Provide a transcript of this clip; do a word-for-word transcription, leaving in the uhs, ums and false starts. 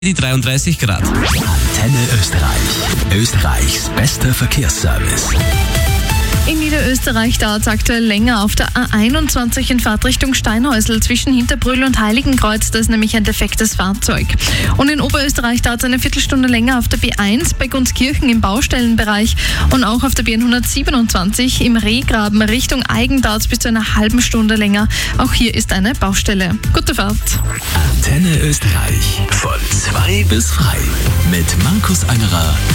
die dreiunddreißig Grad. Antenne Österreich. Österreichs bester Verkehrsservice. In Niederösterreich dauert es aktuell länger auf der A einundzwanzig in Fahrtrichtung Steinhäusl zwischen Hinterbrühl und Heiligenkreuz. Da ist nämlich ein defektes Fahrzeug. Und in Oberösterreich dauert es eine Viertelstunde länger auf der B eins bei Gunskirchen im Baustellenbereich und auch auf der B hundertsiebenundzwanzig im Rehgraben Richtung Aigen dauert es bis zu einer halben Stunde länger. Auch hier ist eine Baustelle. Gute Fahrt. Antenne Österreich. Von zwei bis frei. Mit Markus Angerer